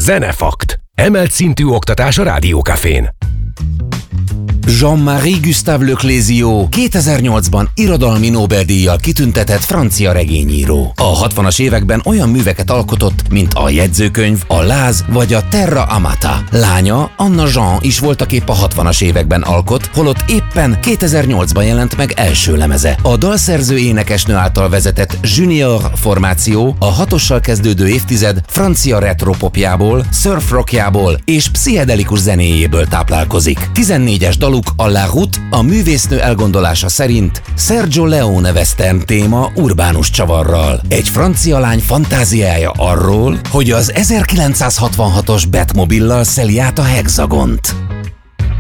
Zenefakt. Emelt szintű oktatás a Rádiókafén. Jean-Marie Gustave Le Clésio 2008-ban irodalmi Nobel-díjjal kitüntetett francia regényíró. A 60-as években olyan műveket alkotott, mint a Jegyzőkönyv, a Láz vagy a Terra Amata. Lánya, Anna Jean is voltaképp a 60-as években alkot, holott éppen 2008-ban jelent meg első lemeze. A dalszerző énekesnő által vezetett Junior formáció a 6-ossal kezdődő évtized francia retropopjából, surfrockjából és pszichedelikus zenéjéből táplálkozik. 14-es daluk a La Route a művésznő elgondolása szerint Sergio Leone western téma urbánus csavarral. Egy francia lány fantáziája arról, hogy az 1966-os Batmobillal szeli át a hexagont.